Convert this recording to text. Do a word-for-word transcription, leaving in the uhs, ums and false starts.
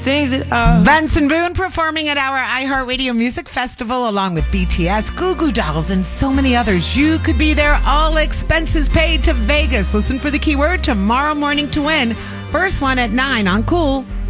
Things that are Benson Boone performing at our iHeartRadio Music Festival along with B T S, Goo Goo Dolls, and so many others. You could be there, all expenses paid to Vegas. Listen for the keyword tomorrow morning to win. First one at nine on Cool.